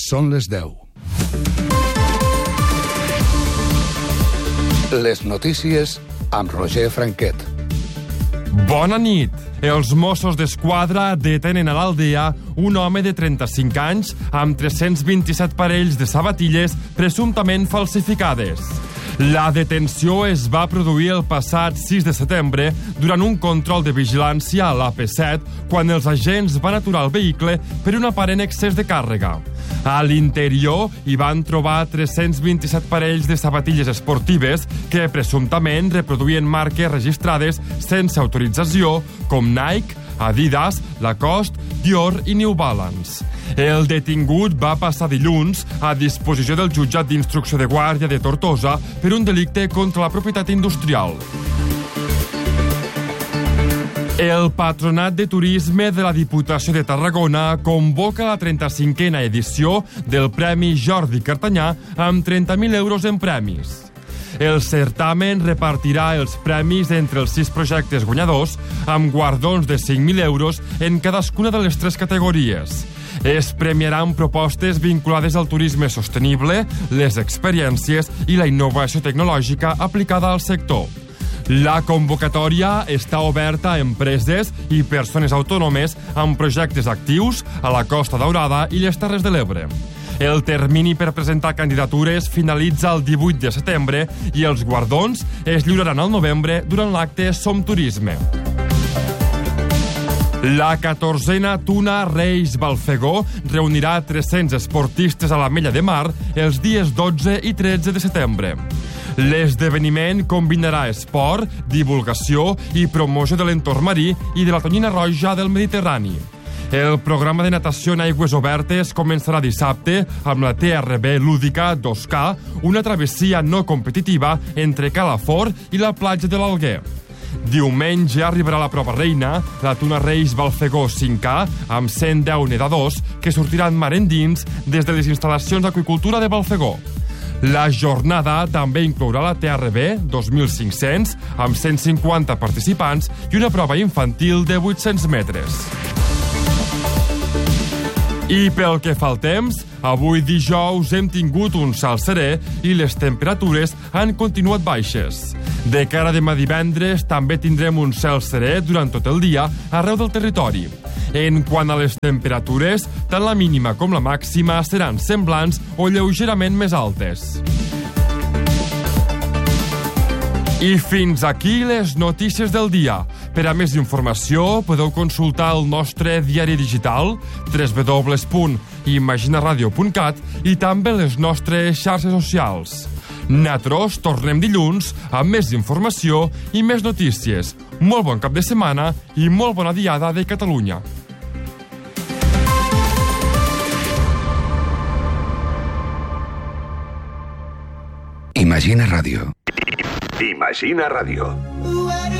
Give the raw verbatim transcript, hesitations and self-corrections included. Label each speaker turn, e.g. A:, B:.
A: Són les deu. Les notícies amb Roger Franquet.
B: Bona nit. Els Mossos d'Esquadra detenen a l'Aldea un home de trenta-cinc anys amb tres-cents vint-i-set parells de sabatilles presumptament falsificades. La detenció es va produir el passat sis de setembre durant un control de vigilància a l'A P set quan els agents van aturar el vehicle per un aparent excés de càrrega. A l'interior hi van trobar tres-cents vint-i-set parells de sabatilles esportives que presumptament reproduïen marques registrades sense autorització com Nike, Adidas, Lacoste, Dior i New Balance. El detingut va passar dilluns a disposició del jutjat d'instrucció de Guàrdia de Tortosa per un delicte contra la propietat industrial. El Patronat de Turisme de la Diputació de Tarragona convoca la trenta-cinquena edició del Premi Jordi Cartanyà amb trenta mil euros en premis. El certamen repartirà els premis entre els sis projectes guanyadors amb guardons de cinc mil euros en cadascuna de les tres categories. Es premiaran propostes vinculades al turisme sostenible, les experiències i la innovació tecnològica aplicada al sector. La convocatòria està oberta a empreses i persones autònomes amb projectes actius a la Costa Daurada i les Terres de l'Ebre. El termini per presentar candidatures finalitza el divuit de setembre i els guardons es lliuraran al novembre durant l'acte Som Turisme. La catorzena Tuna Reis Balfegó reunirà tres-cents esportistes a l'Ametlla de Mar els dies dotze i tretze de setembre. L'esdeveniment combinarà esport, divulgació i promoció de l'entorn marí i de la tonyina roja del Mediterrani. El programa de natació en aigües obertes començarà dissabte amb la T R B lúdica dos K, una travessia no competitiva entre Calafort i la platja de l'Alguer. Diumenge arribarà la prova reina, la Tuna Reis Balfegó cinc K, amb cent deu nedadors que sortiran mar endins des de les instal·lacions d'aqüicultura de Balfegó. La jornada també inclourà la T R B dos mil cinc-cents, amb cent cinquanta participants i una prova infantil de vuit-cents metres. I pel que fa al temps, avui dijous hem tingut un cel serè i les temperatures han continuat baixes. De cara a demà divendres també tindrem un cel serè durant tot el dia arreu del territori. En quant a les temperatures, tant la mínima com la màxima seran semblants o lleugerament més altes. I fins aquí les notícies del dia. Per a més informació podeu consultar el nostre diari digital w w w punt imaginaradio punt cat i també les nostres xarxes socials. Nosaltres tornem dilluns amb més informació i més notícies. Molt bon cap de setmana i molt bona diada de Catalunya.
A: Imagina Ràdio.
C: Imagina Ràdio.